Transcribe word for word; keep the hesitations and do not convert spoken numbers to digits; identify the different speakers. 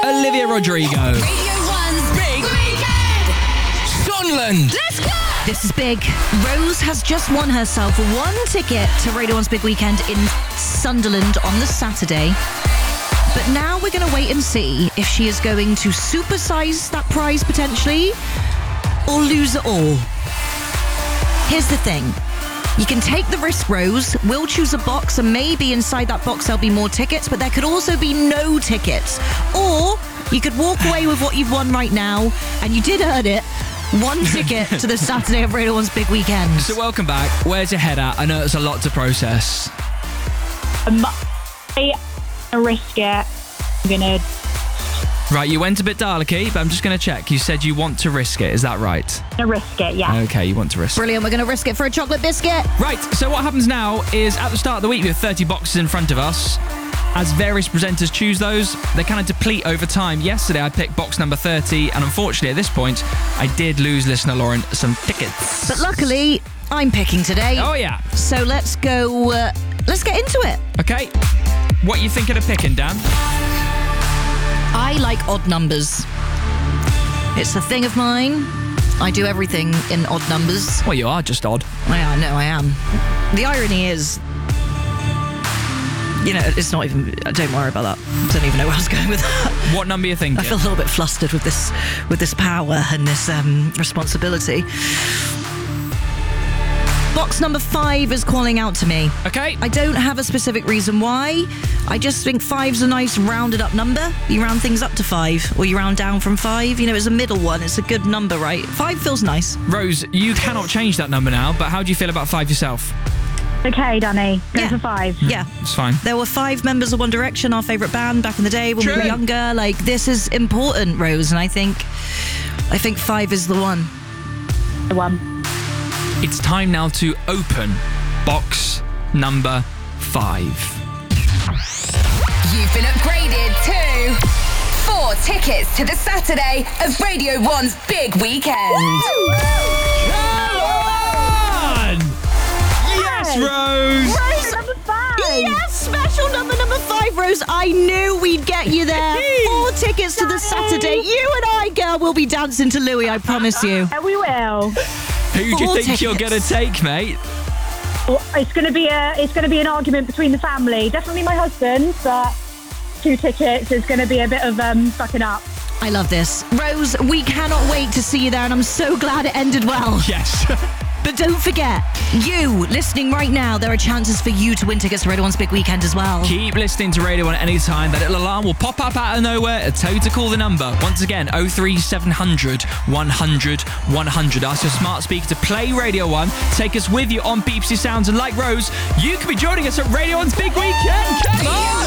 Speaker 1: Olivia Rodrigo.
Speaker 2: Radio one's Big Weekend.
Speaker 1: Sunderland.
Speaker 2: Let's go.
Speaker 3: This is big. Rose has just won herself one ticket to Radio one's Big Weekend in Sunderland on the Saturday. But now we're going to wait and see if she is going to supersize that prize potentially or lose it all. Here's the thing. You can take the risk, Rose. We'll choose a box, and maybe inside that box there'll be more tickets, but there could also be no tickets. Or you could walk away with what you've won right now, and you did earn it. One ticket to the Saturday of Radio one's Big Weekend.
Speaker 1: So welcome back. Where's your head at? I know it's a lot to process.
Speaker 4: Um, I'm gonna risk it. I'm gonna.
Speaker 1: Right, you went a bit Dalek-y, but I'm just going to check. You said you want to risk it. Is that right?
Speaker 4: gonna risk it. Yeah.
Speaker 1: Okay, you want to risk it.
Speaker 3: Brilliant. We're going to risk it for a chocolate biscuit.
Speaker 1: Right, so what happens now is at the start of the week, we have thirty boxes in front of us. As various presenters choose those, they kind of deplete over time. Yesterday, I picked box number thirty, and unfortunately, at this point, I did lose listener Lauren some tickets.
Speaker 3: But luckily, I'm picking today.
Speaker 1: Oh, yeah.
Speaker 3: So let's go, uh, let's get into it.
Speaker 1: Okay. What are you thinking of picking, Dan?
Speaker 3: I like odd numbers. It's a thing of mine. I do everything in odd numbers.
Speaker 1: Well, you are just odd.
Speaker 3: Yeah, I know I am. The irony is, you know, it's not even, don't worry about that. I don't even know where I was going with that.
Speaker 1: What number are you thinking?
Speaker 3: I feel a little bit flustered with this, with this power and this um, responsibility. Box number five is calling out to me.
Speaker 1: Okay.
Speaker 3: I don't have a specific reason why. I just think five's a nice rounded up number. You round things up to five, or you round down from five. You know, it's a middle one. It's a good number, right? Five feels nice.
Speaker 1: Rose, you cannot change that number now, but how do you feel about five yourself?
Speaker 4: Okay, Danny. Go
Speaker 3: Yeah.
Speaker 4: for five.
Speaker 3: Yeah.
Speaker 1: It's fine.
Speaker 3: There were five members of One Direction, our favourite band back in the day when we
Speaker 1: True.
Speaker 3: were younger. Like, this is important, Rose, and I think, I think five is the one.
Speaker 4: The one.
Speaker 1: It's time now to open box number five.
Speaker 2: You've been upgraded to four tickets to the Saturday of Radio one's Big Weekend.
Speaker 1: Come on! Yes, Rose!
Speaker 4: Rose number five.
Speaker 3: Yes, special number number five, Rose. I knew we'd get you there. Four tickets to the Saturday. You and I, girl, will be dancing to Louis, I promise you.
Speaker 4: Yeah, we will.
Speaker 1: Who do you
Speaker 3: Four
Speaker 1: think you're going
Speaker 3: tickets.
Speaker 1: to take, mate?
Speaker 4: Well, it's gonna be a. It's gonna be an argument between the family. Definitely my husband, but two tickets is gonna be a bit of um fucking up.
Speaker 3: I love this. Rose, we cannot wait to see you there, and I'm so glad it ended well.
Speaker 1: Yes.
Speaker 3: But don't forget, you listening right now, there are chances for you to win tickets to Radio one's Big Weekend as well.
Speaker 1: Keep listening to Radio one at any time. That little alarm will pop up out of nowhere and tell you to call the number. Once again, oh three seven hundred, one hundred, one hundred. Ask your smart speaker to play Radio one. Take us with you on B B C Sounds. And like Rose, you could be joining us at Radio one's Big Weekend. Come on!